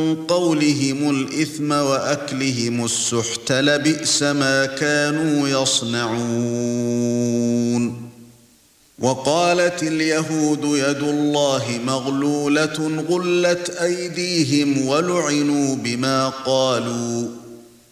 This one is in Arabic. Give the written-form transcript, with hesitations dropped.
قولهم الإثم وأكلهم السحت لبئس ما كانوا يصنعون وقالت اليهود يد الله مغلولة غلت أيديهم ولعنوا بما قالوا